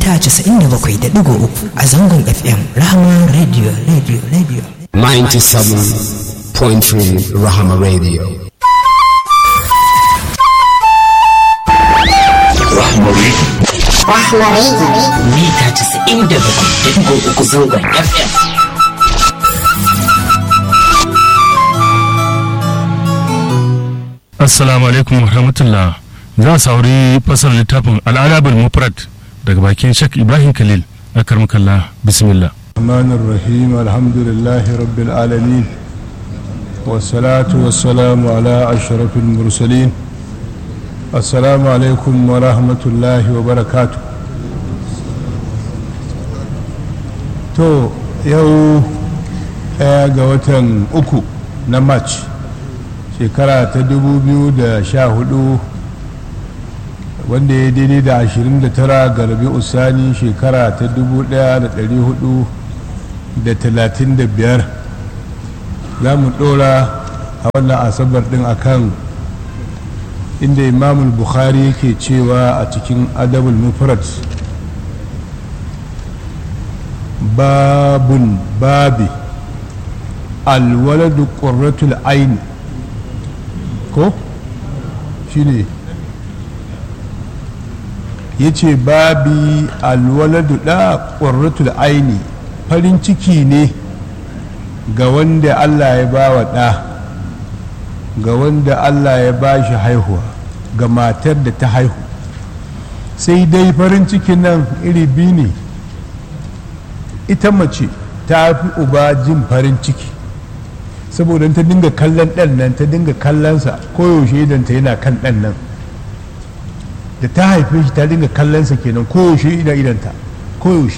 mita 97.3 a zangon FM Rahama Radio. 97.3 Rahama Radio. Rahama Radio. Mita 97.3 zangon FM. Assalamu alaikum wa rahmatullah. Za a saurari fasar littafin al'adabul mufrad daga bakin Sheikh Ibrahim Khalil. Akarmakallah, bismillah. الرحمن الرحيم الحمد لله رب العالمين والصلاة والسلام على أشرف المرسلين. السلام عليكم ورحمة الله وبركاته. to yau ɗaya ga watan uku na March shekara ta 2014 wanda ya daidai da 29 ga Rabi'u Sani shekara ta 1435 za mu ɗora a wannan asabar ɗin akan inda Imamul Bukhari yake cewa a cikin Adabul Mufrad babi alwaladu qurratul aini ko shine yace babi alwaladu da qurratul aini farin ciki ne ga wanda Allah ya bawa da ga wanda Allah ya bashi haihuwa ga matar da ta haihu sai dai farin cikin nan iri biyu ne. Ita mace ta fi uba jin farin ciki saboda ta dinga kallon ɗan nan ta dinga kallonsa koyaushe idanta yana kan ɗan nan da ta haife shi ta dinga kallonsa kenan koyaushe idanta koyaushe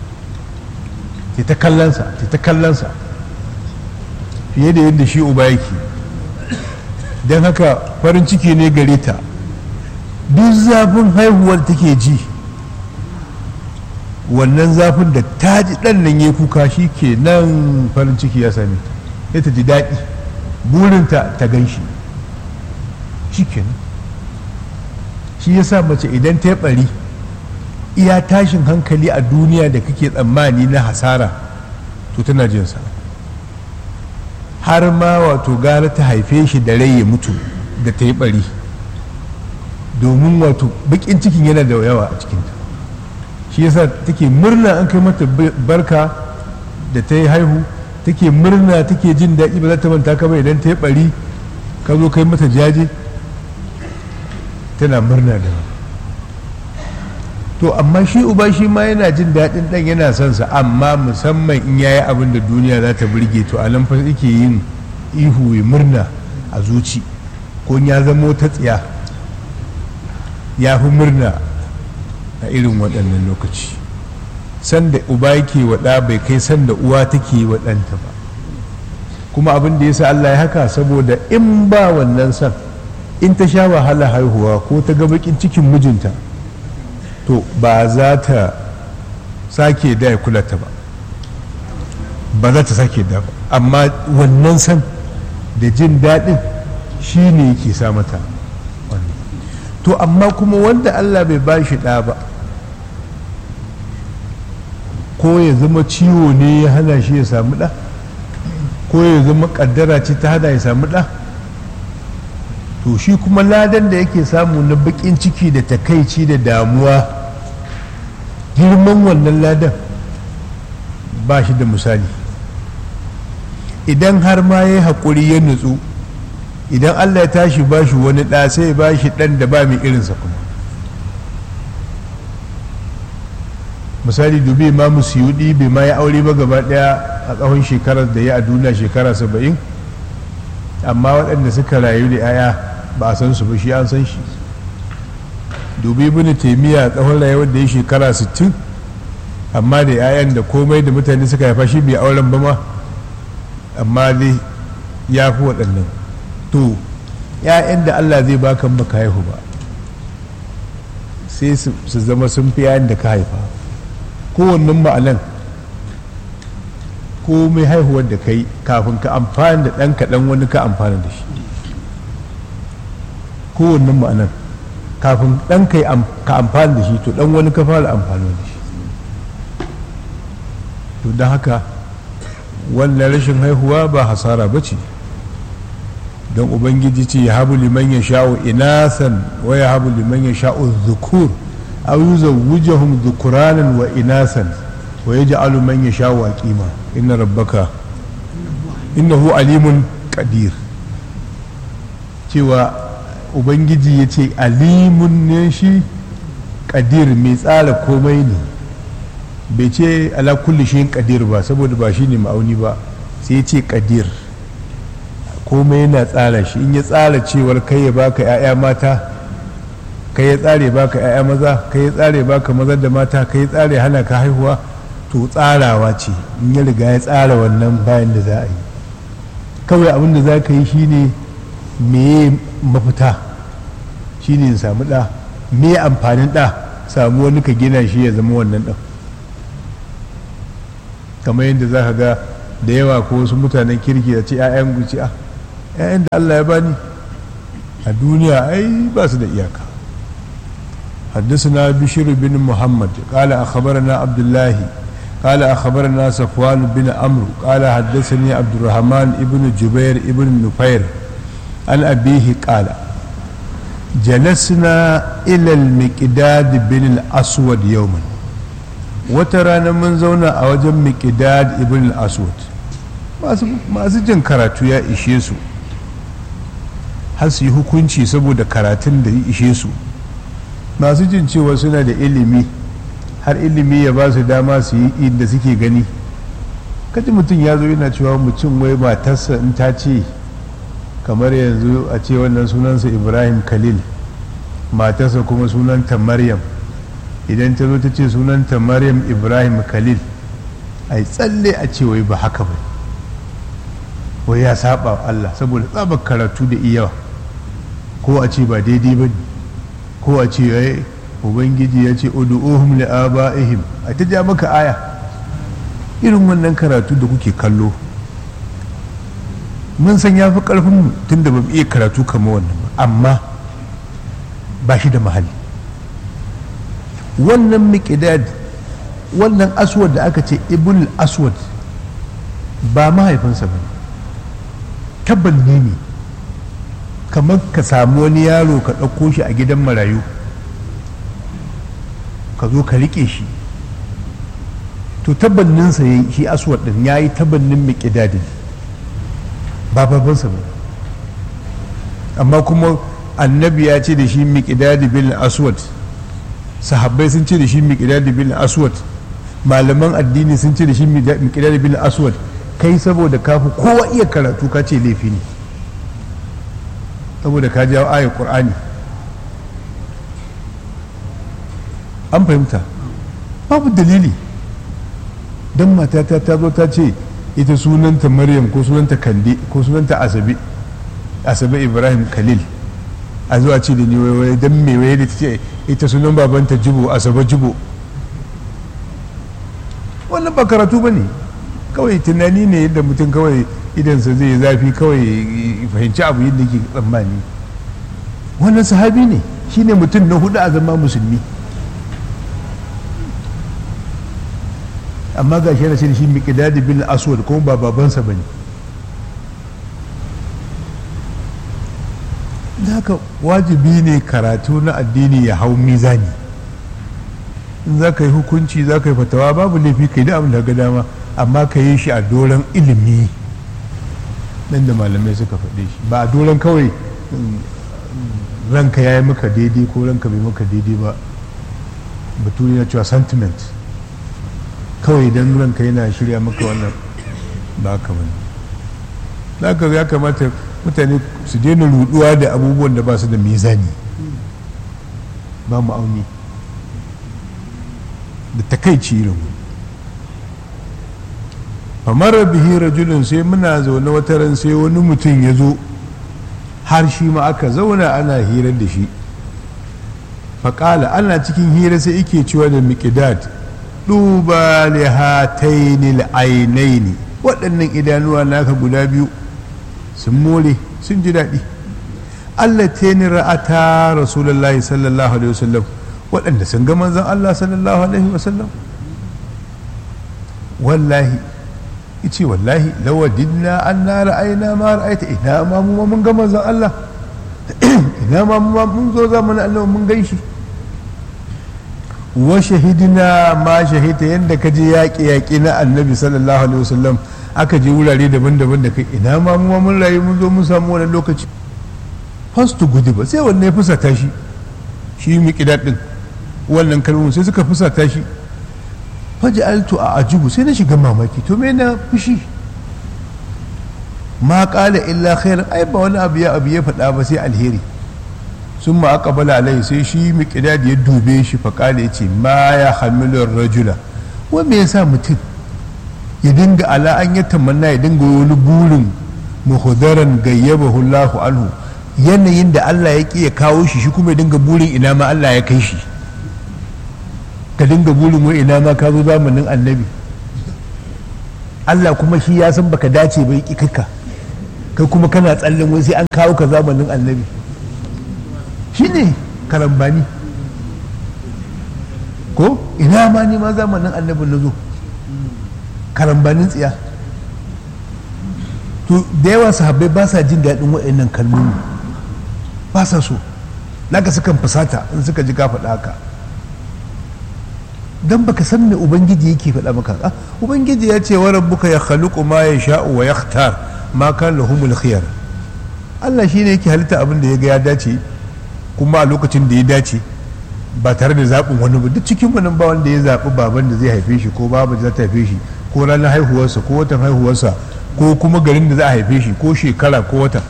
ta kallonsa fiye da yadda shi uba yake don haka farin ciki ne gare ta duk zafin haihuwar take ji wannan zafin da ta ji ɗan nan ya kuka shi ke nan farin ciki ya sami ta ta ji daɗi burinta ta gan shi shi ke nan shi ya sa mace idan ta yi ɓari iya tashin hankali a duniya da kake tsammani na hasara to tana jinsa har ma wato gara ta haife shi da rai ya mutu da ta yi ɓari domin wato baƙin cikin yana da yawa a cikinta shi yasa take murna an kai mata barka da ta yi haihu take murna take jin daɗi ba za ta manta ka ba idan ta yi ɓari ka zo kai mata jaje tana murna da to amma shi uba shi ma yana jin daɗin ɗan yana son sa amma musamman in yayi abin da duniya za ta burge to a nan fa yake yin ihu ya murna a zuci ko ya zamo ta tsiya ya fi murna a irin waɗannan lokaci sanda uba yake waɗa bai kai sanda uwa take waɗanta ba kuma abin da ya sa Allah ya haka saboda in ba wannan san in ta sha wahala haihuwa ko ta ga bakin cikin mijinta to ba za ta sake da ya kula ta ba za ta sake da ba amma wannan san da jin daɗin shi ne yake sa mata to amma kuma wanda Allah bai ba shi ɗa ba ko ya zama ciwo ne ya hana shi ya samu ɗa ko ya zama ƙaddara ce ta hana ya samu ɗa to shi kuma ladan da yake samu na baƙin ciki da takaici da damuwa girman wannan ladan ba shi da misali idan har ma ya yi haƙuri ya nutsu idan Allah ya tashi ba shi wani ɗa sai ba shi ɗan da ba mai irinsa kuma misali dubi imamu suyudi bai ma ya aure ba gaba ɗaya a tsawon shekarar da ya a duniya shekara 70 amma waɗanda suka rayu da 'ya'ya ba a san su ba shi an san shi dubi ibn taymiya tsawon rayuwar da ya shekara 60 amma da 'ya'yan da komai da mutane suka haifa shi bai auren ba ma amma dai ya fi waɗannan to 'ya'yan da Allah zai baka baka haihu ba sai su zama sun fi 'ya'yan da ka haifa kowannen ma'anan komai haihuwar da kai kafin ka amfani da ɗan kaɗan wani ka amfani da shi kowannen ma'anan kafin ɗan ka amfani da shi to ɗan wani ka fara amfani da shi. To don haka wannan rashin haihuwa ba hasara ba ce, don ubangiji ce ya habu liman ya sha'u inasan wa ya habu liman ya sha'u zukur aw yuzawwijuhum dhukuranan wa inasan wa yaj'alu man yasha'u aqima inna rabbaka innahu alimun qadir. Cewa ubangiji ya ce alimun ne shi, qadir mai tsara komai ne, bai ce ala kulli shayin qadir ba saboda ba shi ne ma'auni ba, sai ya ce qadir, komai yana tsara shi. In ya tsara cewar kai ya baka 'ya'ya mata, kai ya tsare baka 'ya'ya maza, kai ya tsare baka maza da mata, kai ya tsare hana ka haihuwa, to tsarawa ce. In ya riga ya tsara wannan bayan da za a yi, kawai abin da za ka yi shine me mafita, shine samu ɗa, me amfanin ɗa, samu wani ka gina shi ya zama wannan ɗan. kamar yadda za ka ga da yawa ko wasu mutanen kirki da ce 'ya'yan guci a 'ya'yan da Allah ya bani a duniya ai ba su da iyaka. حدثنا بشير بن محمد قال أخبرنا عبد الله قال أخبرنا صفوان بن عمرو قال حدثني عبد الرحمن ابن جبير ابن نفير عن أبيه قال جلسنا إلى المقداد بن الأسود يوما وترانا من زونا أوجم مقداد ابن الأسود masu jin karatu ya ishe su har su yi hukunci saboda karatun da ya ishe su, masu jin cewa suna da ilimi har ilimi ya ba su dama su yi inda suke gani. kaji mutum ya zo yana cewa mutum wai matarsa in ta ce, kamar yanzu a ce wannan sunansa Ibrahim Khalil, matarsa kuma sunanta Maryam, idan ta zo ta ce sunanta Maryam Ibrahim Khalil, ai tsalle a ce wai ba haka ba, wai ya saba Allah saboda tsabar karatu da iyawa, ko a ce ba daidai ba ne, ko a ce ai ubangiji ya ce ud'uhum li aba'ihim, a ta ja maka aya. Irin wannan karatu da kuke kallo mun san ya fi karfin tun da ba mu iya karatu kamar wannan ba, amma ba shi da mahalli. wannan miqdad, wannan aswad da aka ce ibn aswad ba mahaifinsa ba, tabbanni ne, kamar ka samu wani yaro ka ɗauko shi a gidan marayu ka zo ka riƙe shi, to tabbanninsa ya yi, shi aswad ɗin ya yi tabbannin miƙidadin ba babansa ba. amma kuma annabi ya ce da shi miƙidadi bin aswad, sahabbai sun ce da shi miƙidadi bin aswad, malaman addini sun ce da shi miƙidadi bin aswad, kai saboda kafi kowa iya karatu ka ce laifi ne saboda ka jawo ayar ƙur'ani. an fahimta? babu dalili. don matata ta zo ta ce ita sunanta Maryam ko sunanta Kande ko sunanta Asabe Ibrahim Khalil, a zuwa ce da ni wai don me wai da ta ce ita sunan babanta Jibo, Asabe Jibo. wannan ba karatu ba ne, kawai tunani ne yadda mutum kawai idansa zai zafi kawai fahimci abu yadda ke tsammani. wannan sahabi ne, shine mutum na hudu a zama musulmi, amma ga shi yana shi miqdad bin aswad kuma ba babansa bane. da haka wajibi ne karatu na addini ya hau mizani. in za ka yi hukunci, za ka yi fatawa, babu laifi ka yi da abin da ga dama, amma ka yi shi a doron ilimi nan da malamai suka faɗe shi, ba a doron kawai ranka ya yi maka daidai ko ranka bai maka daidai ba. baturi na cewa sentiment, kawai don ranka yana shirya maka wannan ba ka bane. da haka ya kamata mutane su daina ruduwa da abubuwan da ba su da mizani, ba mu auni da takaici irin. famara bihi rajulun, sai muna zaune wata ran sai wani mutum ya zo, har shi ma aka zauna ana hirar da shi. faƙala, ana cikin hira sai ike cewa da miqdad, duba li hataini al-ainaini, waɗannan idanuwa naka guda biyu sun more, sun ji daɗi. allatani ra'ata rasulullahi sallallahu alaihi wasallam waɗanda sun ga manzon Allah sallallahu alaihi wasallam wallahi ice wallahi lawadidna anna ra'ayna ma ra'aita ina ma mu mun ga manzon Allah ina ma mun zo zamanin Allah mun gan shi wa shahidina ma shahita yanda ka je yaƙi na annabi sallallahu alaihi wasallam aka je wurare daban-daban da kai ina ma mu mun rayu mun zo mun samu wannan lokaci fastu gudu ba sai wannan ya fusata shi shi miƙidad din wannan kalmomin sai suka fusata shi faj'altu a ajubu sai na shiga mamaki to me na fushi ma qala illa khairan ai ba wani abu ya faɗa ba sai alheri sun ma aqbala alai sai shi miqdad ya dube shi fa qala yace ma ya hamilu rajula wa me yasa mutum ya dinga ala an ya tamanna ya dinga wani burin muhdaran gayyabahu Allahu anhu yanayin da Allah ya ki ya kawo shi shi kuma ya dinga burin ina ma Allah ya kai shi ka dinga burin wai ina ma ka zo zamanin annabi Allah kuma shi ya san baka dace bai ki kai kuma kana tsallen wai sai an kawo ka zamanin annabi shine karambani ko ina ma ni ma zamanin annabi na zo karambanin tsiya to da yawa sahabbai ba sa jin daɗin waɗannan kalmomi ba sa so naka sukan fusata in suka ji ka faɗa haka dan baka san me ubangiji yake faɗa maka ubangiji ya ce wa rabbuka ya khaluqu ma yasha'u wa yakhtar ma kana lahumul khiyar Allah shine yake halitta abin da ya ga ya dace kuma a lokacin da ya dace ba tare da zaɓin wani ba duk cikin mu nan ba wanda ya zaɓi baban da zai haife shi ko babu da za ta haife shi ko ranar haihuwarsa ko watan haihuwarsa ko kuma garin da za a haife shi ko shekara ko wata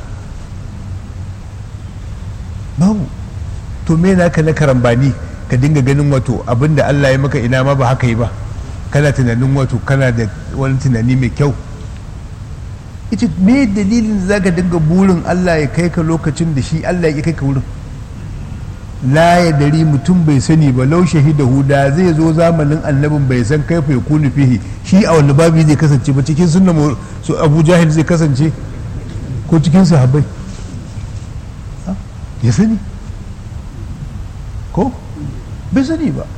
babu to me naka na karambani ka dinga ganin wato abin da Allah ya maka ina ma ba haka yi ba kana tunanin wato kana da wani tunani mai kyau ita me dalilin da zaka dinga burin Allah ya kai ka lokacin da shi Allah ya kai ka wurin la ya dari mutum bai sani ba lau shahidahu da zai zo zamanin annabin bai san kai fa yakunu fihi shi a wani babi zai kasance ba cikin sunna su Abu Jahil zai kasance ko cikin sahabbai ya sani ko bai sani ba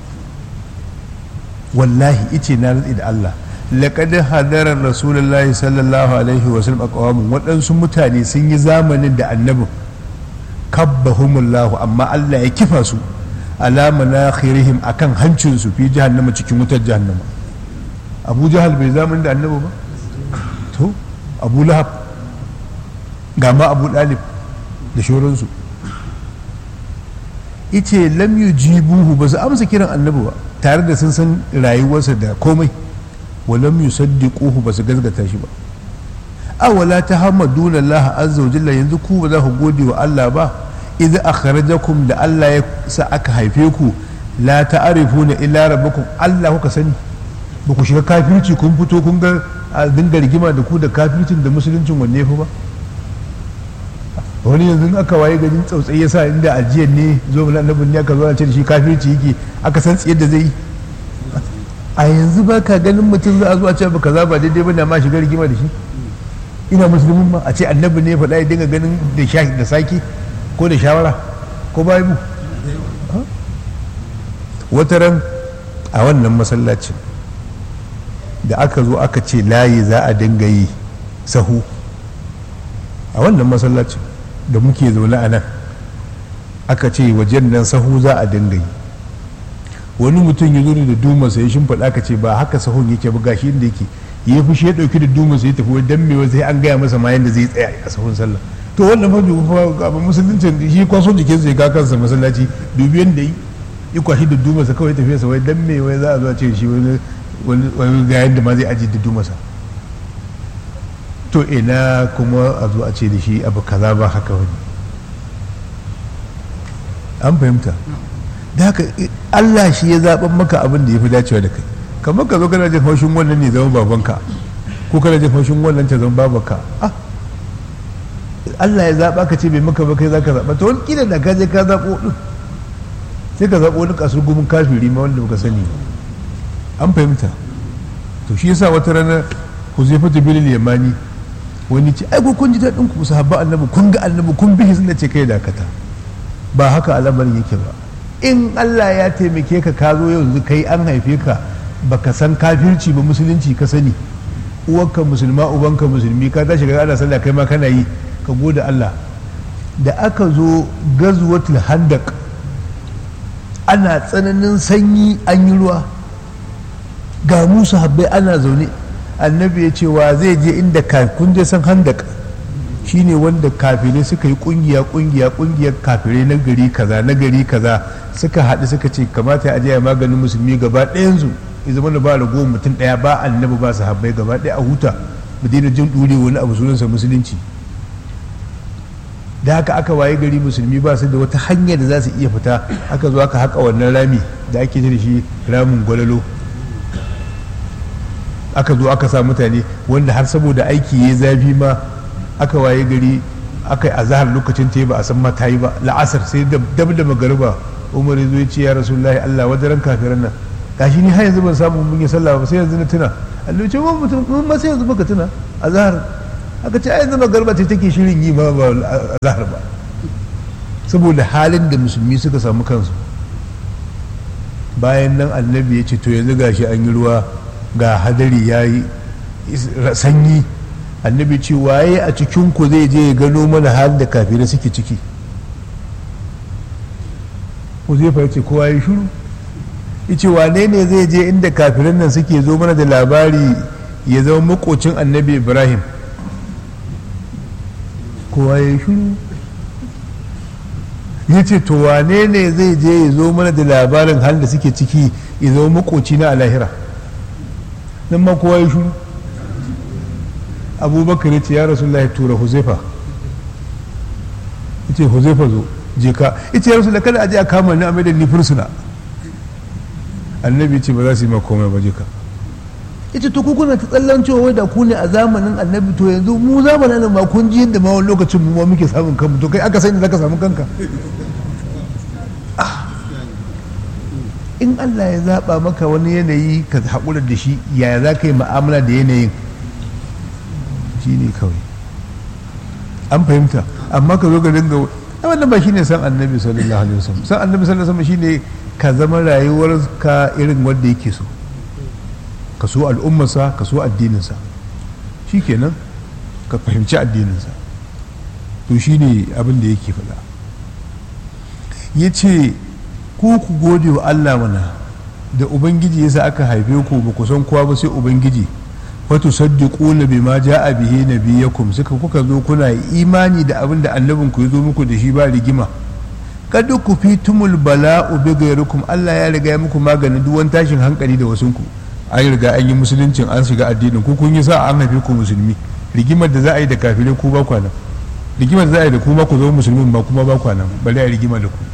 wallahi ice na rantsi da Allah laqad hadara rasulullahi sallallahu alaihi wa sallam aqwamun waɗansu mutane sun yi zamanin da annabin kabbahumullahu amma Allah ya kifa su ala manakhirihim akan hancin su fi jahannama cikin wutar jahannama Abu Jahal bai zamanin da annabi ba to Abu Lahab ga ma Abu Dalib da shoransu ice lam yujibuhu ba su amsa kiran annabi ba tare da sun san rayuwarsa da komai wa lam yusaddiquhu ba su gazgata shi ba awala tahammaduna Allah azza wa jalla yanzu ku ba za ku gode wa Allah ba idza akhrajakum da Allah ya sa aka haife ku la ta'rifuna illa rabbakum Allah kuka sani ba ku shiga kafirci kun fito kun ga dinga rigima da ku da kafircin da musuluncin wanne fa ba wani yanzu aka waye garin tsautsayi yasa inda ajiyar ne zo mun annabin ne aka zo a ce da shi kafirci yake aka san tsiyar da zai yi a yanzu ba ka ganin mutum za a zo a ce ba kaza ba daidai ba na ma shiga rigima da shi ina musulmin ma a ce annabi ne faɗa ya dinga ganin da saki ko da shawara ko babu wata ran a wannan masallacin da aka zo aka ce layi za a dinga yi sahu a wannan masallacin da muke zaune a nan aka ce wajen nan sahu za a dinga yi wani mutum ya zo da dumarsa ya shimfiɗa aka ce ba haka sahun yake ba gashi inda yake ya fi shi ya ɗauki da dumarsa ya tafi dan mewa sai an gaya masa ma yadda zai tsaya a sahun sallah to wannan fa abin musuluncin shi kwaso jikinsa ya ka kansa masallaci dubi yadda yi ya kwashi da dumarsa kawai tafiya sa wai dan mewa za a zo a ce shi wani ga yadda ma zai aji da dumarsa to ina kuma a zo a ce da shi abu kaza ba haka wani an fahimta da haka Allah shi ya zaɓen maka abin da ya fi dacewa da kai kamar ka zo kana jin haushin wannan ne zama babanka ko kana jin haushin wannan ta zama babanka Allah ya zaɓa ka ce bai maka ba kai za ka zaɓa ta wani kila da ka je ka zaɓo ɗin sai ka zaɓo wani kasar gumin kafiri ma wanda baka sani an fahimta to shi yasa wata rana Huzaifatu bin Yamani wani ce ai kun ji daɗin ku sahabba annabi kun ga annabi kun bi sun ce kai dakata ba haka al'amarin yake ba. In Allah ya taimake ka ka zo yanzu kai an haife ka baka san kafirci ba musulunci ka sani, uwarka musulma ubanka musulmi, ka tashi ga ana sallah kai ma kana yi, ka gode Allah. Da aka zo gazwatul handaq ana tsananin sanyi an yi ruwa ga musu habbai ana zaune, annabi ya ce wa zai je inda kun je san handaq shine wanda kafirai suka yi kungiyar kafirai na gari kaza suka haɗu suka ce kamata ya ajiye maganin musulmi gaba ɗayansu ya zama da ba ragowar mutum ɗaya ba annabi ba su habbai gaba ɗaya a huta mu daina jin ɗure wani abu sunansa musulunci. Da haka aka waye gari musulmi ba su da wata hanyar da za su iya fita, aka zo aka haƙa wannan rami da ake da shi ramin gwalalo, aka zo aka sa mutane wanda har saboda aiki ya zafi ma aka waye gari aka yi azahar lokacin ta yi ba a san ma ta yi ba, la'asar sai dab da magariba umar ya zo ya ce ya rasulullahi Allah wajen kafiran nan gashi ni har yanzu ban samu mun yi sallah ba sai yanzu na tuna. Allah ce wa mutum mun ma sai yanzu baka tuna azahar, aka ce ai yanzu magariba ce take shirin yi ma ba azahar ba, saboda halin da musulmi suka samu kansu. Bayan nan annabi ya ce to yanzu gashi an yi ruwa ga hadari ya yi sanyi, annabi ce waye a cikinku zai je ya gano mana halin da kafirai suke ciki. Huzaifa ya ce kowa ya shiru, ya ce wane ne zai je inda kafiran nan suke zo mana da labari ya zama makocin annabi Ibrahim. Kowa ya shiru, ya ce to wane ne zai je ya zo mana da labarin halin da suke ciki ya zama makoci na alahira. Nan ma kowa ya shiru. Abubakar ya ce ya Rasulullahi tura Huzaifa, ya ce Huzaifa zo je ka, ya ce ya Rasulullahi kada a je a kama ni a mai da ni fursuna. Annabi ce ba za su yi ma komai ba je ka. Ya ce to kuna ta tsallan cewa wai da ku ne a zamanin annabi, to yanzu mu zamanin nan ma kun ji yadda ma wani lokacin mu ma muke samun kanmu, to kai aka sani zaka samu kanka. In Allah ya zaba maka wani yanayi ka haƙura da shi, yaya za ka yi mu'amala da yanayin shi ne kawai. An fahimta, amma ka zo ka dinga wannan ba shi ne san annabi sallallahu alaihi wasallam. San annabi sallallahu alaihi wasallam shi ne ka zama rayuwar ka irin wanda yake so, ka so al'ummarsa, ka so addininsa, shi kenan ka fahimci addininsa. To shi ne abin da yake faɗa. Ya ce ku gode wa Allah mana da Ubangiji yasa aka haife ku ba ku san kowa ba sai Ubangiji, wato saddiquna bima ja'a bihi nabiyakum, suka kuka zo kuna imani da abin da annabin ku ya zo muku da shi ba rigima. Kad ku fitumul bala'u bi ghayrikum, Allah ya riga ya muku maganin duk wani tashin hankali da wasunku. An riga an yi musuluncin, an shiga addinin ku, kun yi sa an haife ku musulmi. Rigimar da za a yi da kafirai ku ba kwanan, rigimar da za a yi da ku ma ku zo musulmin ba kuma ba kwanan, bale a rigima da ku.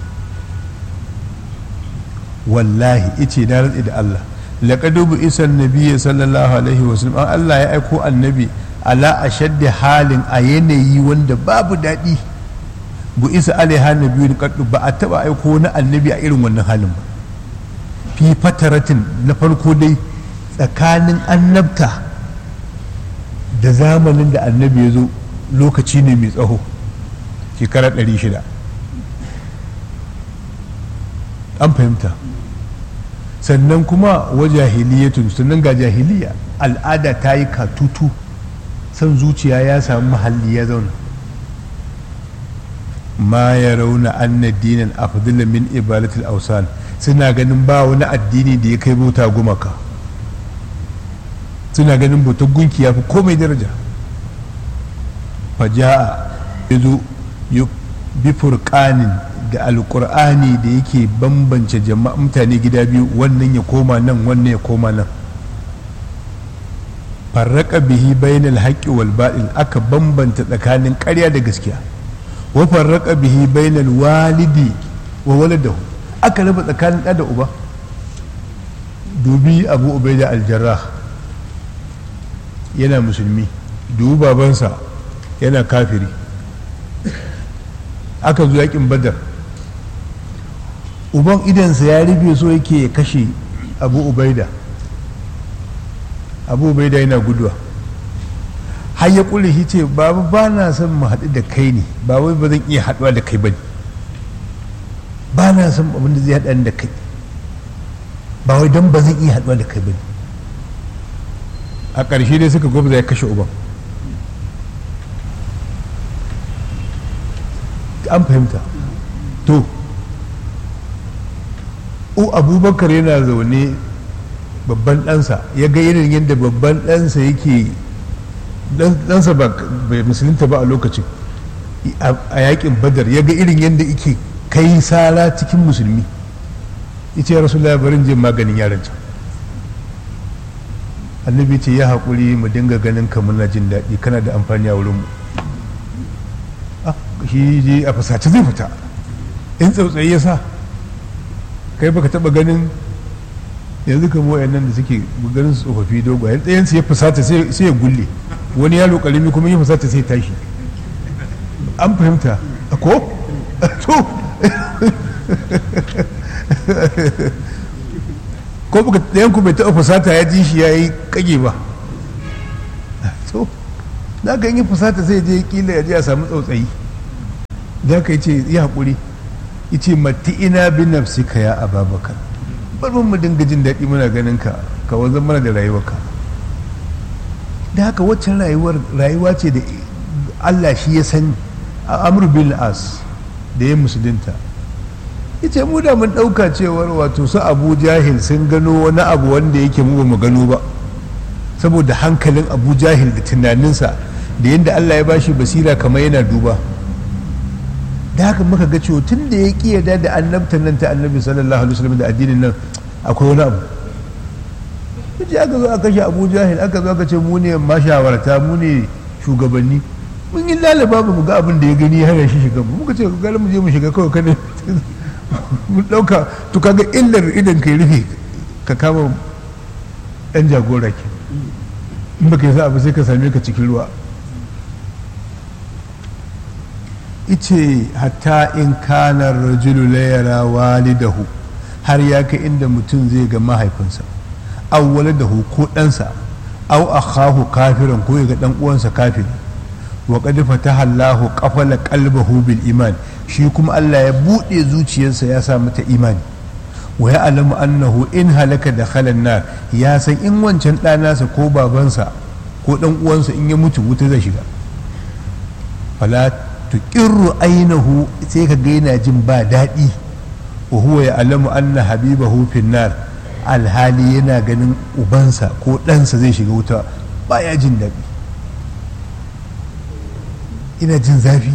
Wallahi ice na rantsi da Allah, laqad bu'isa nabiyyi sallallahu alaihi wasallam, Allah ya aiko annabi ala ashaddi halin, a yanayi wanda babu daɗi. Bu'isa alaiha nabiyyun qad, ba a taba aiko na annabi a irin wannan halin ba. Fi fataratin, na farko dai tsakanin annabta da zamanin da annabi ya zo lokaci ne mai tsaho, shekara 600. An fahimta. Sannan kuma wa jahiliyatun, sannan ga jahiliya, al'ada ta yi katutu, san zuciya ya samu mahalli ya zauna. Ma ya rauna anna dinan afdala min ibadatul awsan, suna ganin ba wani addini da ya kai bauta gumaka, suna ganin bautar gunki ya fi komai daraja. Faja'a ya zo bi furqanin, da alkur'ani da yake bambance jama'a mutane gida biyu, wannan ya koma nan wannan ya koma nan. Farraka bihi bainal haqqi wal batil, aka bambanta tsakanin ƙarya da gaskiya. Wa farraka bihi bainal walidi wa waladahu, aka raba tsakanin ɗa da uba. Dubi Abu Ubaida al-Jarrah yana musulmi, dubi babansa yana kafiri. Aka zo yakin Badar, uban idansa ya rufe so yake ya kashe Abu Ubaida. Abu Ubaida yana guduwa, har ya kule shi ce baba ba na son mu haɗu da kai ne ba wai ba zan iya haɗuwa da kai ba ne ba na son abin da zai haɗa da kai ba wai don ba zan iya haɗuwa da kai ba ne a ƙarshe dai suka gwamza ya kashe uban an fahimta to abubakar yana zaune babban ɗansa ya ga irin yadda babban ɗansa yake ɗansa ba musulunta ba a lokacin a yakin badar ya ga irin yadda yake kai sala cikin musulmi ita ya rasu labarin jin maganin yaron can annabi ce ya haƙuri mu dinga ganin ka muna jin daɗi kana da amfani a wurinmu shi je a fasace zai fita in tsautsayi ya sa kai baka taɓa ganin yanzu kama wayannan da suke ganin su tsofaffi dogayen ɗayansu ya fusata sai ya gulle wani yaro ƙarami kuma ya fusata sai tashi an fahimta ko to ko baka ɗayan ku bai taɓa fusata ya ji shi ya yi ƙage ba to na kan yi fusata sai je kila ya je a samu tsautsayi da ka yi ce ya haƙuri ya ce mati'ina bin nafsika ya ababakar bar mu dinga jin daɗi muna ganin ka ka wanzan mana da rayuwarka da haka waccan rayuwa ce da Allah shi ya sani a amr bin as da ya musulunta ya ce mu da mun ɗauka cewar wato su abu jahil sun gano wani abu wanda yake mu ba mu gano ba saboda hankalin abu jahil da tunaninsa da yadda Allah ya bashi basira kamar yana duba da haka muka ga cewa tun da ya ƙi yarda da annabtan nan ta annabi sallallahu alaihi wasallam da addinin nan akwai wani abu yace aka zo aka kashe abu jahil aka zo aka ce mu ne mashawarta mu ne shugabanni mun yi lalaba ba mu ga abin da ya gani har shi shiga muka ce ga mu je mu shiga kawai kane mun dauka to kaga illar idan kai rufe ka kama dan jagora ke in baka yi sa abu sai ka same ka cikin ruwa ice hatta in kana rajulu la yara walidahu har ya kai inda mutum zai ga mahaifinsa aw waladahu ko ɗansa aw akhahu kafiran ko ya ga dan uwansa kafiri wa qad fataha Allahu qafala qalbahu bil iman shi kuma Allah ya bude zuciyarsa ya sa mata imani wa ya alamu annahu in halaka dakhala an-nar ya san in wancan ɗanasa ko babansa ko dan uwansa in ya mutu wuta zai shiga fala tuqirru ainihu sai ka ga yana jin ba daɗi wa huwa ya alamu anna habibahu fin nar alhali yana ganin ubansa ko ɗansa zai shiga wuta baya jin daɗi ina jin zafi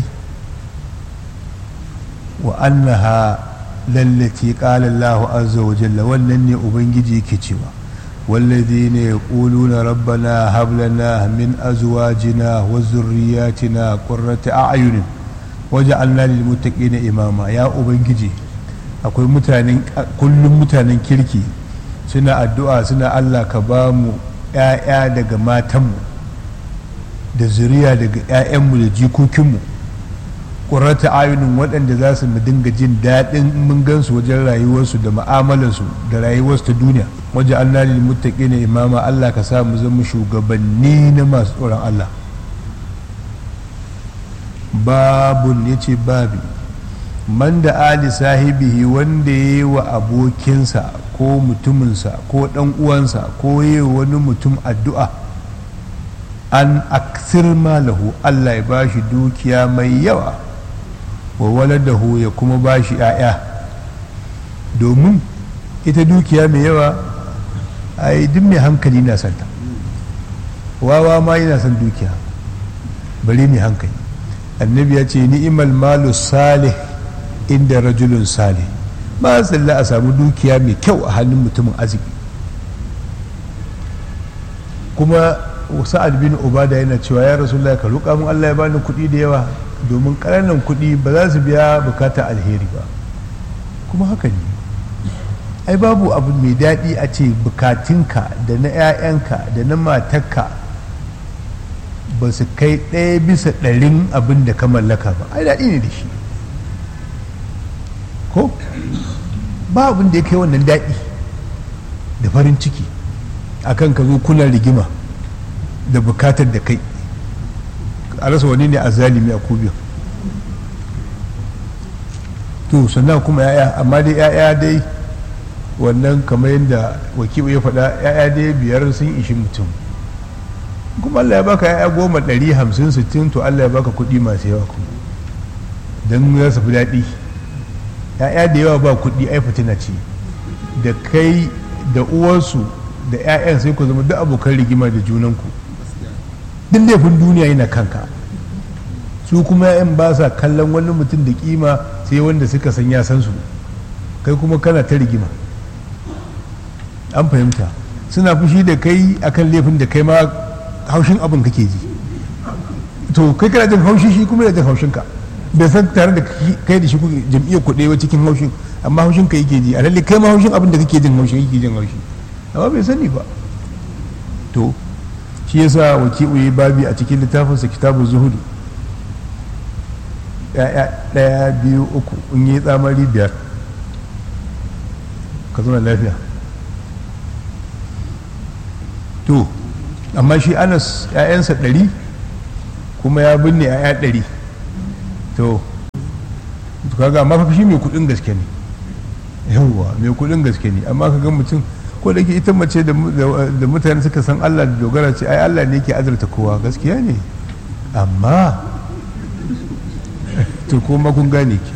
wa annaha lallati qala Allahu azza wa jalla wannan ne ubangiji yake cewa والذين يقولون ربنا هب لنا من أزواجنا وذرياتنا قرة أعين وجعلنا للمتقين إماما يا أبنجي akwai mutanen kullum mutanen kirki suna addu'a suna Allah ka ba mu ‘ya'ya daga matanmu da zuriya daga ‘ya'yanmu da jikokinmu ƙurrata ayunin waɗanda za su mu dinga jin daɗin mun gansu wajen rayuwarsu da ma'amalarsu da rayuwarsu ta duniya waje Allah lil muttaqina imama Allah ka sa mu zama shugabanni na masu tsoron Allah babun yace babi man da ali sahibihi wanda yayi wa abokinsa ko mutuminsa ko dan uwansa ko yayi wani mutum addu'a an aksir malahu Allah ya bashi dukiya mai yawa wa waladahu ya kuma bashi 'ya'ya domin ita dukiya mai yawa ai duk mai hankali na santa wawa ma yana son dukiya bari mai hankali annabi ya ce ni'imal malu salih inda rajulun salih ba tsalla a samu dukiya mai kyau a hannun mutumin arziki kuma sa'ad bin ubada yana cewa ya rasulullahi ka roƙa mun Allah ya bani kuɗi da yawa domin ƙananan kuɗi ba za su biya bukatar alheri ba kuma haka ne ai babu abu mai daɗi a ce bukatunka da na 'ya'yanka da na matarka ba su kai 1/100 abin da ka mallaka ba ai daɗi ne da shi ko ba abin da ya kai wannan daɗi da farin ciki akan ka zo kuna rigima da bukatar da kai a rasa wani ne a zalimi a kubiya. To sannan kuma ya'ya, amma dai ya'ya dai wannan kamar yadda wakilu ya faɗa, ya'ya dai 5 sun ishi mutum. Kuma Allah ya baka ya'ya 10, 100, 50, 60, to Allah ya baka kuɗi masu yawa kuma don za su fi daɗi. Ya'ya da yawa ba kuɗi ai fitina ce, da kai da uwarsu da 'ya'yan sai ku zama duk abokan rigima da junanku. Duk laifin duniya yana kanka, su kuma 'ya'yan ba sa kallon wani mutum da kima sai wanda suka san ya san su, kai kuma kana ta rigima. An fahimta, suna fushi da kai akan laifin da kai ma haushin abin kake ji, to kai kana jin haushi, shi kuma yana jin haushin ka, bai san tare da kai da shi jam'iyyar kuɗe wa cikin haushin, amma haushin ka yake ji, a lalle kai ma haushin abin da kake jin haushin yake jin haushi, amma bai sani ba. To shi yasa wakilu yi babi a cikin littafinsa kitabu zuhudu, 1, 2, 3 in yi tsamari 5 ka zama lafiya. To amma shi Anas 'ya'yansa 100 kuma ya binne 'ya'ya 100. To kaga amma fa shi mai kudin gaske ne, yawwa mai kudin gaske ne, amma kaga mutum ko da ke ita mace da mutane suka san Allah da dogara ce ai Allah ne ke azurta kowa, gaskiya ne, amma to kuma kun gane ki.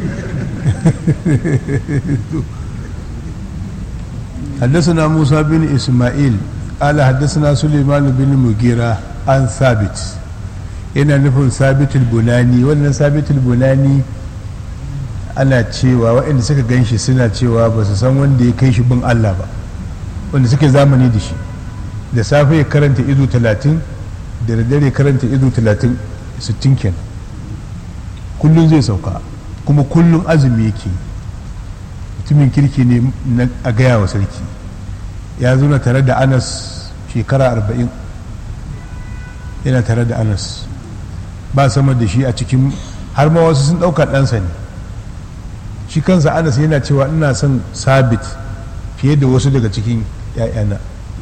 حدثنا موسى بن إسماعيل قال حدثنا سليمان بن مغيرة عن ثابت ina nufin sabitul bunani. Wannan sabitul bunani ana cewa waɗanda suka gan shi suna cewa ba su san wanda ya kai shi bin Allah ba, wanda suke zamani da shi. Da safe ya karanta izu 30, da dare karanta izu 30, 60 kenan, kullum zai sauka, kuma kullum azumi yake. Mutumin kirki ne a gaya wa sarki. Ya zo na tare da Anas shekara 40, yana tare da Anas, ba sama da shi a cikin, har ma wasu sun ɗauka ɗansa ne. Shi kansa Anas yana cewa ina son Sabit fiye da wasu daga cikin ‘ya'yana.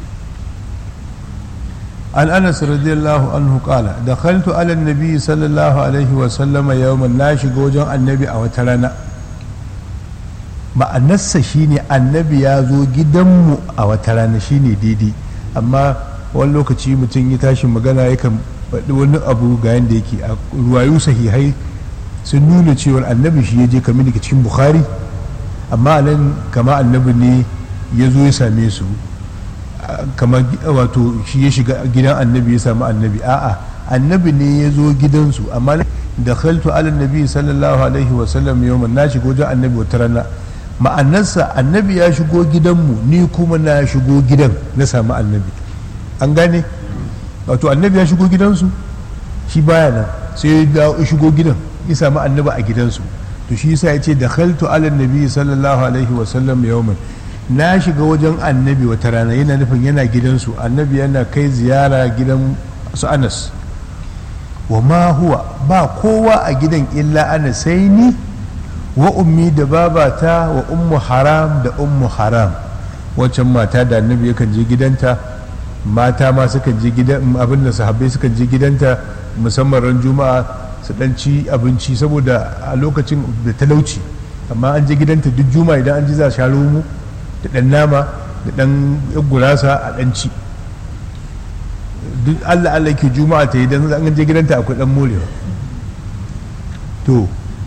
An Anas radiyallahu anhu qala dakhaltu ala nabi sallallahu alaihi wa sallama yawman, na shiga wajen annabi a wata rana. Ma'anarsa shine annabi ya zo gidanmu a wata rana, shine daidai, amma wani lokaci mutum ya tashi magana yakan faɗi wani abu ga yadda yake. A ruwayu sahihai sun nuna cewar annabi shi ya je kamar daga cikin Bukhari, amma nan kama annabi ne ya zo ya same su, kama wato shi ya shiga gidan annabi ya samu annabi. A'a, annabi ne ya zo gidansu, amma da khaltu ala nabi sallallahu alaihi wa sallam yawman, na shigo wajen annabi wata rana. Ma'anarsa annabi ya shigo gidanmu, ni kuma na shigo gidan na samu annabi. An gane, wato annabi ya shigo gidansu, shi baya nan, sai ya shigo gidan ya samu annabi a gidansu. To shi yasa ya ce da khaltu ala nabi sallallahu alaihi wa sallam yawman, na shiga wajen annabi wata rana, yana nufin yana gidansu. Annabi yana kai ziyara gidan su Anas. Wa ma huwa, ba kowa a gidan illa ana, sai ni wa ummi da babata wa ummu haram da ummu haram, wancan mata da annabi yakan je gidanta. Mata ma sukan je gidan, abin da sahabbai sukan je gidanta musamman ran juma'a su dan ci abinci, saboda a lokacin da talauci, amma an je gidanta duk juma'a idan an ji za a sha romo da dan nama da dan gurasa a dan ci. Duk Allah Allah ke juma'a ta yi, dan an je gidanta akwai dan morewa. To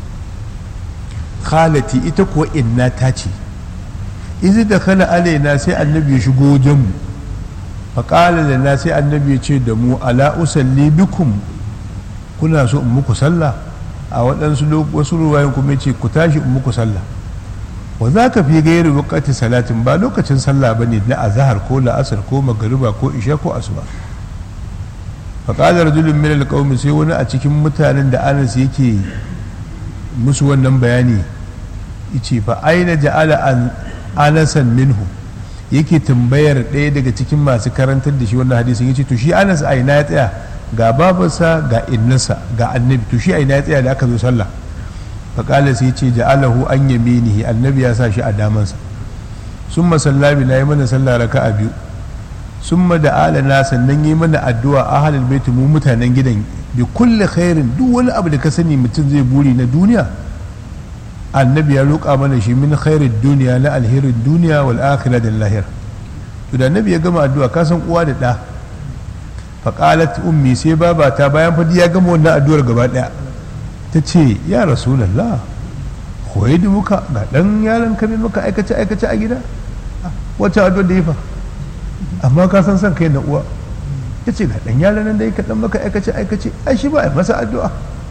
khalati ita kuwa inna ta ce, izi da kala alaina, sai annabi ya shigo wajenmu. Faƙala da na, sai annabi ya ce da mu, ala usalli bikum, kuna so in muku sallah? A wasu ruwayen kuma ce ku tashi in muku sallah. Wa za ka fi gairi wakati salatin, ba lokacin sallah ba ne na azahar ko la'asar ko magariba ko isha ko asuba. Faƙalar rajulun min alƙawmi, sai wani a cikin mutanen da Anas yake musu wannan bayani yace fa aina ja'ala anasan minhu, yake tambayar ɗaya daga cikin masu karantar da shi wannan hadisin. Yace to shi Anas a ina ya tsaya, ga babarsa ga innarsa ga annabi, to shi a ina ya tsaya da aka zo sallah? faƙala sai ce ja'alahu an yaminihi, annabi ya sa shi a damansa. Summa sallami na yi mana sallah raka'a 2, summa da alana, sannan yi mana addu'a ahlul baiti, mu mutanen gidan bi kulli khairin duk wani abu da ka sani mutum zai buri na duniya annabi ya roƙa mana shi min khairid duniya na alherin duniya wal akhirah da lahir to da annabi ya gama addu'a ka san uwa da ɗa faƙalat ummi sai babata bayan fadi ya gama wannan addu'ar gaba ɗaya ta ce ya rasulallah koyi da muka ga ɗan yaron kame maka aikace aikace a gida wacce addu'ar da ya fa amma ka san kai na uwa ta ce ga ɗan yaron nan da ya kaɗan maka aikace aikace ai shi ba a masa addu'a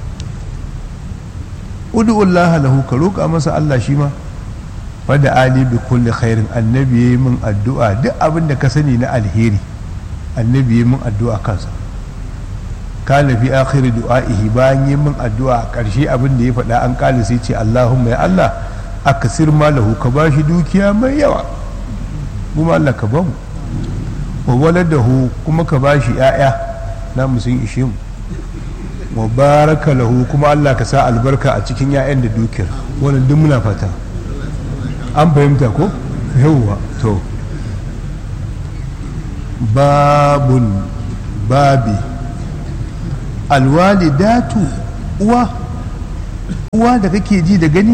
udu'ullaha lahu ka roƙa masa Allah shi ma fada ali bi kulli khairin annabi yayi min addu'a duk abin da ka sani na alheri annabi yayi min addu'a kansa kana fi akhir du'a'ihi bayan yayi min addu'a a ƙarshe abin da ya faɗa an kali sai ce Allahumma ya Allah aksir malahu ka bashi dukiya mai yawa kuma Allah ka bamu wa waladahu kuma ka bashi 'ya'ya na sun ishe mu wa baraka lahu kuma Allah ka sa albarka a cikin 'ya'yan da dukiyar wannan duk muna fata an fahimta ko yawwa to babun babi alwalidatu uwa da kake ji da gani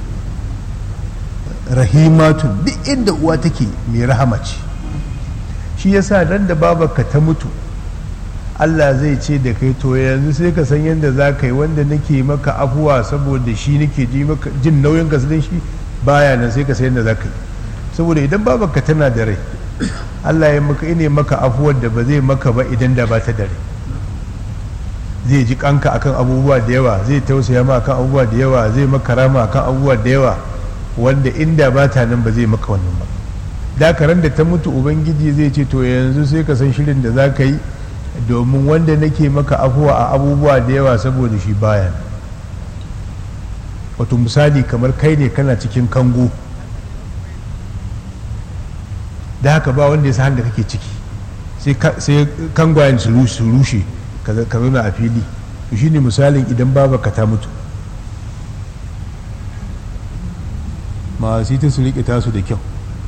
rahimatun duk inda uwa take mai rahama ce shi yasa dan da babarka ta mutu Allah zai ce da kai to yanzu sai ka san yadda za ka yi wanda nake maka afuwa saboda shi nake jin nauyin ka don shi baya nan sai ka san yadda za ka yi saboda idan babarka tana da rai Allah ya maka ine maka afuwar da ba zai maka ba idan da ba ta da rai zai ji kanka akan abubuwa da yawa zai tausaya ma akan abubuwa da yawa zai maka rama akan abubuwa da yawa wanda inda ba ta nan ba zai maka wannan ba dakaran da ta mutu ubangiji zai ce to yanzu sai ka san shirin da za ka yi domin wanda nake maka afuwa a abubuwa da yawa saboda shi baya wato misali kamar kai ne kana cikin kango da haka ba wanda ya san da kake ciki sai kangwayen su rushe ka zauna a fili to shine misalin idan babarka ta mutu masu ta su riƙe tasu da kyau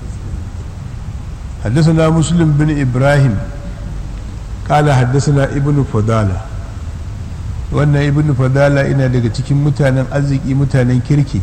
حدثنا مسلم بن إبراهيم قال حدثنا ابن فضالة wannan ibn fadala ina daga cikin mutanen arziki mutanen kirki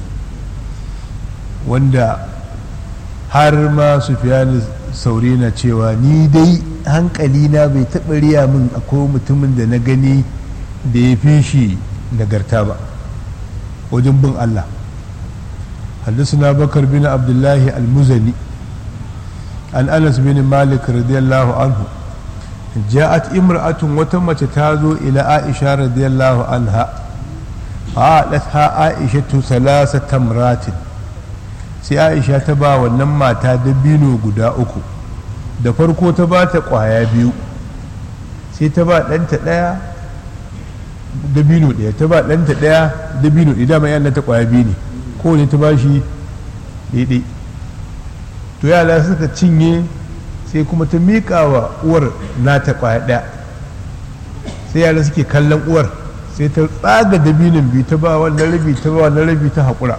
wanda har ma sufyan sauri na cewa ni dai hankali na bai taɓa riya min akwai mutumin da na gani da ya fi shi nagarta ba wajen bin Allah حدثنا بكر بن عبد الله المزني عن أنس بن مالك رضي الله عنه جاءت امرأة وتمت تازو إلى عائشة رضي الله عنها قالتها عائشة 3 تمرات sai Aisha ta ba wannan mata dabino guda 3 da farko ta ba ta kwaya 2 sai ta ba ɗanta ɗaya dabino ɗaya ta ba ɗanta ɗaya dabino ɗaya dama yana ta kwaya 2 ne kowane ta ba shi daidai to yara suka cinye sai kuma ta miƙa wa uwar nata kwaya ɗaya sai yara suke kallon uwar sai ta tsaga dabinin biyu ta ba wannan rabi ta ba wannan rabi ta haƙura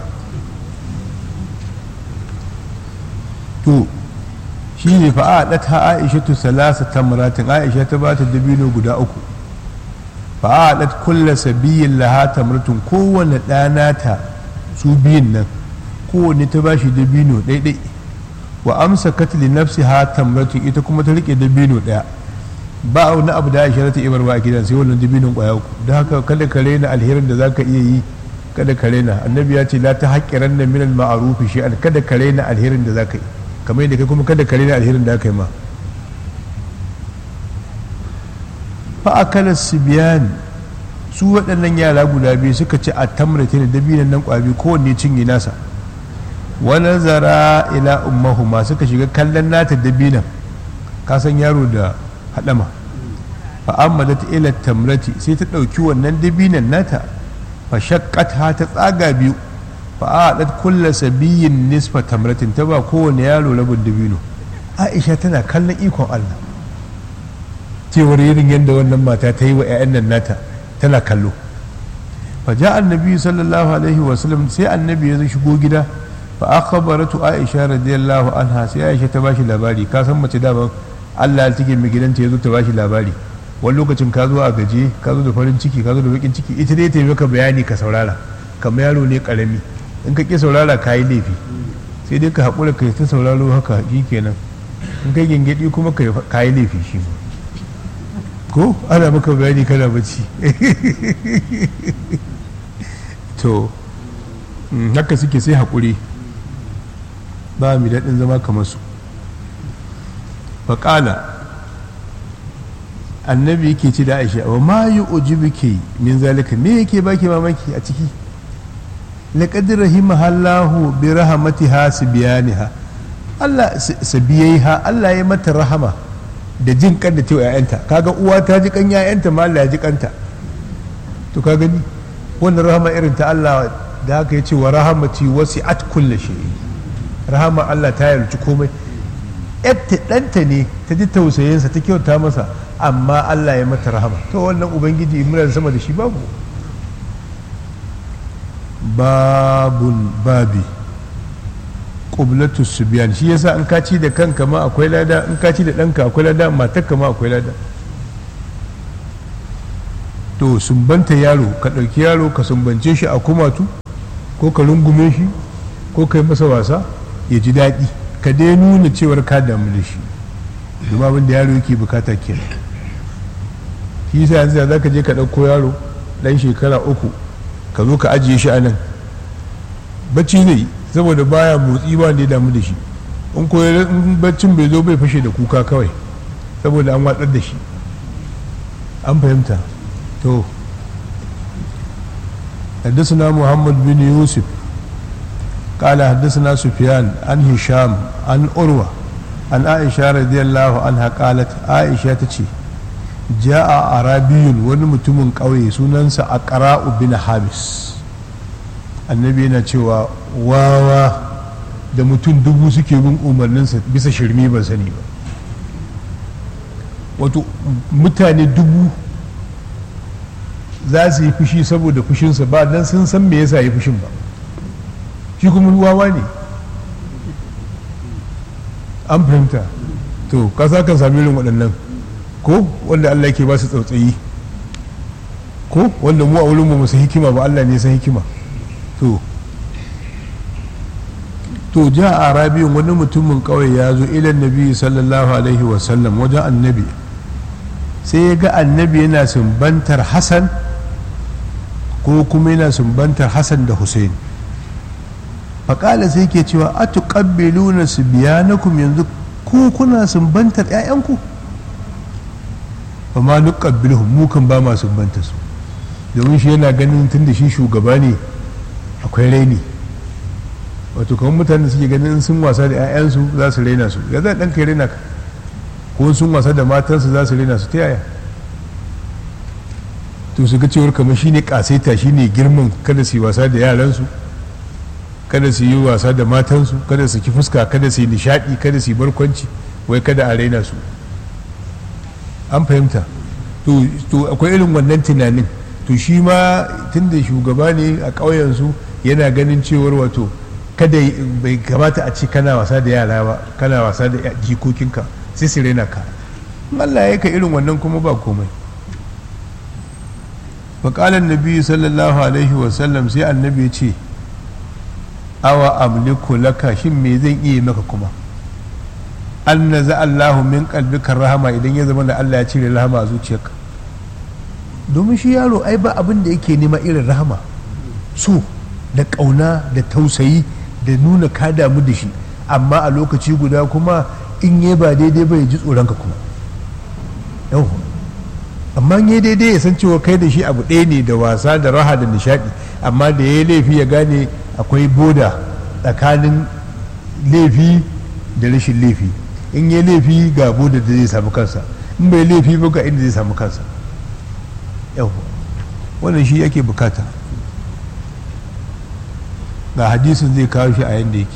to shi ne fa'a ɗata aisha tu salasa tamratin aisha ta ba ta dabino guda 3 fa'a ɗat kulla sabiyin laha tamratun kowane ɗanata su biyun nan kowane ta ba shi dabino ɗaiɗai wa amsa katli nafsi ha tamratun ita kuma ta rike dabino ɗaya ba wani abu da aisha ta ibar ba a gidan sai wannan dabinin ƙwaya 3 don haka kada ka rena alherin da zaka iya yi kada ka rena annabi ya ce la ta haƙƙiran da minal ma'arufi shi kada ka rena alherin da zaka yi kamar yadda kai kuma kada ka rena alherin da aka yi ma fa'akalar sibiyan su waɗannan yara guda biyu suka ci a tamrata da dabinan nan ƙwabi kowanne cinye nasa wani zara ila ummahuma suka shiga kallon nata dabinan kasan yaro da haɗama fa'amma ta ila tamrati sai ta ɗauki wannan dabinan nata fa shakkata ta tsaga biyu fa'adat kulla sabiyin nisfa tamratin ta ba kowane yaro rabin dabino aisha tana kallon ikon Allah cewar irin yadda wannan mata ta yi wa 'ya'yan nan nata tana kallo fa ja annabi sallallahu alaihi wa sallam sai annabi ya shigo gida fa akhbaratu aisha radiyallahu anha sai aisha ta bashi labari ka san mace daban Allah ya tige mai gidanta yazo ta bashi labari wani lokacin ka zo a gaje ka zo da farin ciki ka zo da bakin ciki ita dai ta yi maka bayani ka saurara kamar yaro ne karami in ka ƙi saurara ka yi laifi sai dai ka haƙura ka yi ta sauraro haka shi kenan in kai gengedi kuma ka yi laifi shi ko ana maka bayani kana bacci to haka suke sai haƙuri ba mai daɗin zama kamar su faƙala annabi yake ci da aisha wa ma yi ujibuki min zalika me yake baki mamaki a ciki laqad rahimahallahu bi rahmatiha sibiyaniha Allah sabiyaiha Allah ya mata rahama da jin kan da tewa ƴaƴanta kaga uwa ta ji kan ƴaƴanta ma Allah ya ji kanta to ka gani wannan rahama irin ta Allah da haka yace wa rahamati wasi'at kulli shay rahama Allah ta yarci komai yadda ɗanta ne ta ji tausayinsa ta kyauta masa amma Allah ya mata rahama to wannan ubangiji muna sama da shi babu babi ƙublatu subiyan shi yasa in kaci da kanka ma akwai lada in kaci da ɗanka akwai lada matarka ma akwai lada to sumbanta yaro ka ɗauki yaro ka sumbance shi a kumatu ko ka rungume shi ko ka yi masa wasa ya ji daɗi ka dai nuna cewar ka damu da shi domin abin da yaro yake bukata kenan shi yasa yanzu da za ka je ka ɗauko yaro ɗan shekara 3 ka zo ka ajiye shi a nan bacci zai saboda baya motsi ba da ya damu da shi in baccin bai zo bai fashe da kuka kawai saboda an watsar da shi an fahimta to حدثنا محمد بن يوسف قال حدثنا سفيان عن هشام عن أروى عن عائشة رضي الله عنها قالت عائشة تشي جاء عربي ونمتم قوي سننسى أقراء بن حابس annabi yana cewa wawa da mutum 1000 suke bin umarninsa bisa shirme ban sani ba wato mutane 1000 za su yi fushi saboda fushinsa ba dan sun san me yasa yi fushin ba shi kuma wawa ne an fahimta to kasa kan sami irin waɗannan ko wanda Allah yake ba su tsautsayi ko wanda mu a wurin mu san hikima ba Allah ne san hikima to ja arabiyun wani mutumin kawai ya zo ilan nabi sallallahu alaihi wasallam wajen annabi sai ya ga annabi yana sumbantar Hassan ko kuma yana sumbantar Hassan da Hussein faƙala sai ke cewa a tuƙabbiluna su biyanakum yanzu ku kuna sumbantar 'ya'yanku ba ma nuƙabbilhum mu kan ba ma sumbanta su domin shi yana ganin tun da shi shugaba ne akwai raini wato kamar mutane suke ganin sun wasa da 'ya'yansu za su raina su ya zai ɗanka ya raina ka ko sun wasa da matansu za su raina su ta yaya to su ga cewar kamar shine kasaita shine girman kada su yi wasa da yaransu kada su yi wasa da matansu kada su ki fuska kada su yi nishadi kada su yi barkwanci wai kada a raina su an fahimta to akwai irin wannan tunanin to shi ma tun da shugaba ne a ƙauyensu yana ganin cewar wato kada bai kamata a ce kana wasa da yara ba kana wasa da jikokinka sai su raina ka Allah ya ka irin wannan kuma ba komai faƙalar nabi sallallahu alaihi wasallam sai annabi ce awa amliku laka shin me zan iya maka kuma an na za Allahu min kalbikar rahama idan ya zama da Allah ya cire rahama a zuciyarka domin shi yaro ai ba abin da yake nema irin rahama so da ƙauna da tausayi da nuna ka damu da shi amma a lokaci guda kuma in yi ba daidai ba ya ji tsoronka kuma yau amma yi daidai ya san cewa kai da shi abu ɗaya ne da wasa da raha da nishaɗi amma da ya yi laifi ya gane akwai boda tsakanin laifi da rashin laifi in yi laifi ga boda da zai samu kansa in bai laifi ba ga inda zai samu kansa yau wannan shi yake bukata ga hadisin zai kawo shi a yadda yake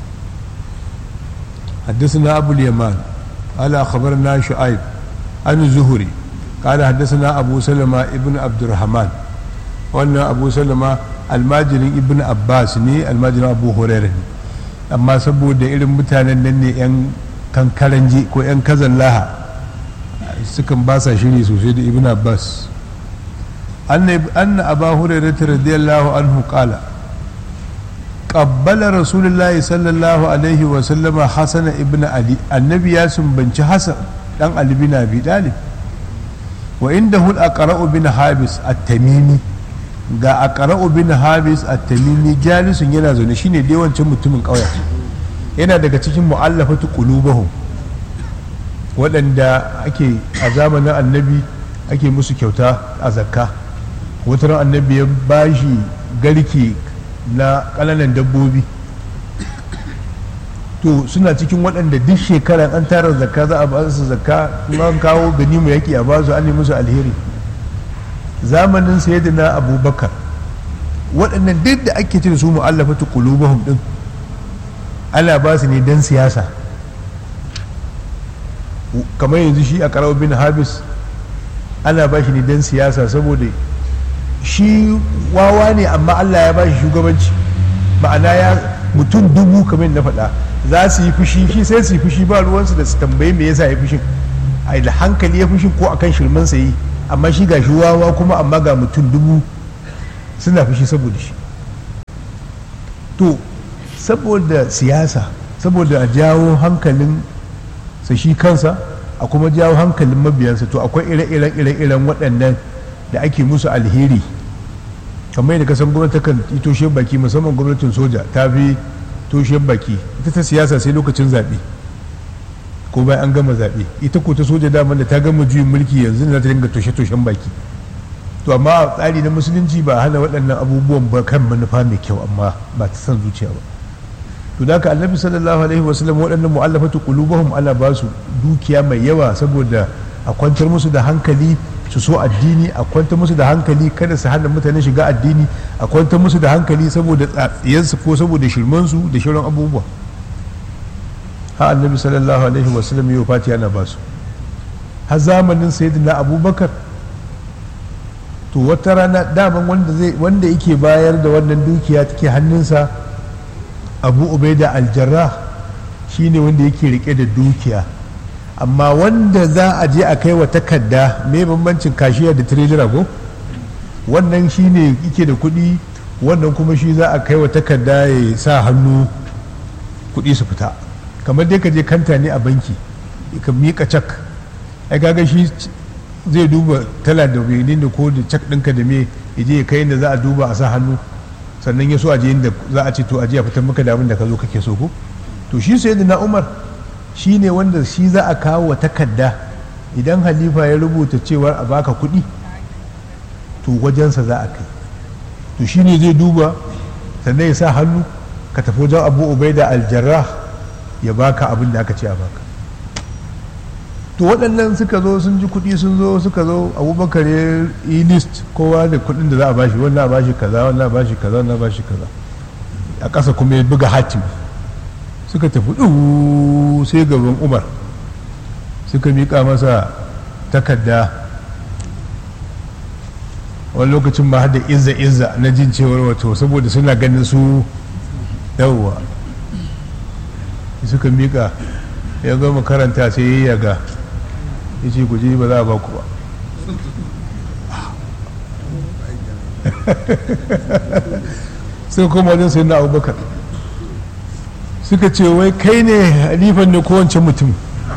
حدثنا أبو اليمان قال أخبرنا شعيب عن الزهري قال حدثنا أبو سلمة ابن عبد الرحمن وأن أبو سلمة الماجر ابن عباس ني الماجر أبو هريرة أما سبو da irin mutanen nan ne yan kankaranji ko yan kazan laha sukan ba sa shiri sosai da ibn abbas anna aba hurairah radiyallahu anhu qala qabbala rasulullahi sallallahu alaihi wa sallama hasan ibn ali annabi ya sumbanci hasan dan ali bin abi talib wa indahu al-aqra'u bin habis at-tamimi ga aqra'u bin habis at-tamimi jalisun yana zaune shine dai wancan mutumin kauye yana daga cikin mu'allafatu qulubahum waɗanda ake a zamanin annabi ake musu kyauta a zakka wata ran annabi ya bashi garke na ƙananan dabbobi to suna cikin waɗanda duk shekara an tara zakka za a ba su zakka kuma an kawo gani mu yaki a ba su an musu alheri zamanin sayyidina abubakar waɗannan duk da ake ce da su mu'allafatu qulubahum din ana ba su ne dan siyasa kamar yanzu shi a karau bin habis ana ba shi ne dan siyasa saboda shi wawa ne amma Allah ya ba shi shugabanci ma'ana ya mutum dubu kamar na faɗa za su yi fushi shi sai su yi fushi ba ruwansu da su tambayi me yasa ya fushin a da hankali ya fushin ko akan shirman sa yi amma shi ga shi wawa kuma amma ga mutum dubu suna fushi saboda shi to saboda siyasa saboda a jawo hankalin sa shi kansa a kuma jawo hankalin mabiyansa to akwai ire-iren waɗannan da ake musu alheri kamar yadda kasan gwamnati kan yi toshe baki musamman gwamnatin soja ta fi toshe baki ita ta siyasa sai lokacin zaɓe ko bayan an gama zaɓe ita ko ta soja daman da ta gama juyin mulki yanzu na ta dinga toshe-toshen baki to amma a tsari na musulunci ba hana waɗannan abubuwan ba kan manufa mai kyau amma ba ta san zuciya ba to da ka annabi sallallahu alaihi wasallam waɗannan mu'allafatu qulubuhum ana ba su dukiya mai yawa saboda a kwantar musu da hankali su so addini a kwantar musu da hankali kada su hana mutane shiga addini a kwantar musu da hankali saboda tsatsiyansu ko saboda shirmansu da shirin abubuwa ha annabi sallallahu alaihi wasallam yau fati yana ba su har zamanin sayyidina abubakar to wata rana daman wanda yake bayar da wannan dukiya take hannunsa abu ubaida aljarrah shine wanda yake rike da dukiya amma wanda za a je a kai wa takarda mai bambancin kashiya da tirejira ko wannan shine yake da kuɗi wannan kuma shi za a kai wa takarda ya sa hannu kuɗi su fita kamar dai ka je kanta ne a banki ka miƙa cak ai kaga shi zai duba tala da benin da ko da cak ɗinka da me ya je ya kai inda za a duba a sa hannu sannan ya so a je inda za a ce to a je a fitar maka da abin da ka zo kake so ko to shi sai na umar shi ne wanda shi za a kawo wa takarda idan halifa ya rubuta cewar a baka kuɗi to wajensa za a kai to shi ne zai duba sannan ya sa hannu ka tafi wajen abu ubaida aljarrah ya baka abin da aka ce a baka to waɗannan suka zo sun ji kuɗi sun zo suka zo abubakar ya yi list kowa da kuɗin da za a bashi wannan a bashi kaza wannan a bashi kaza wannan a bashi kaza a ƙasa kuma ya buga hatim suka tafi sai gaban umar suka miƙa masa takarda wani lokacin ma hada izza na jin cewar wato saboda suna ganin su yawwa suka miƙa ya gama karanta sai ya yaga ya ce ku je ba za a ba ku ba suka koma wajen sai na abubakar suka ce wai kai ne halifan ne kowace mutum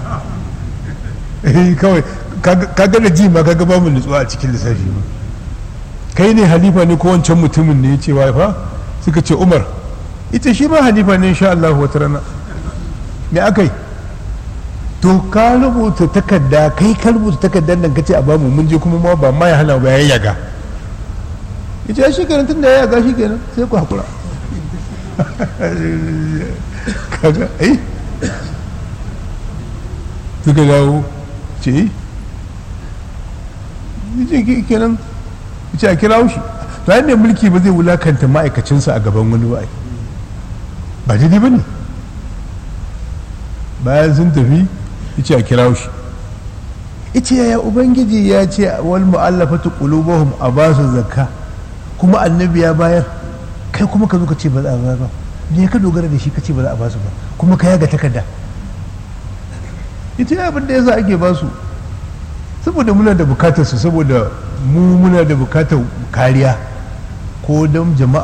kawai ka gana ji ma ka gaba mu nutsuwa a cikin lissafi ba kai ne halifa ne kowace mutumin ne ya ce wai fa suka ce umar ita shi ma halifa ne insha Allah wata rana me aka yi to ka rubuta takarda kai ka rubuta takardar nan ka ce a bamu mun je kuma ma ba ma ya hana ba ya yaga ita shi kenan tun da ya yaga shi kenan sai ku hakura kaga suka dawo ce yi kenan ce a kira shi to ai mai mulki ba zai wulakanta ma'aikacinsa a gaban wani ba daidai ba ne bayan sun tafi ce a kira shi ita yaya ubangiji ya ce wal mu'allafatu qulubuhum a ba su zakka kuma annabi ya bayar kai kuma ka zo ka ce ba za a ba ba ne ka dogara da shi ka ce ba za a ba su ba kuma ka yaga takarda ita ya abin da yasa ake ba su saboda muna da bukatar su, saboda mu muna da bukatar kariya ko don jama'a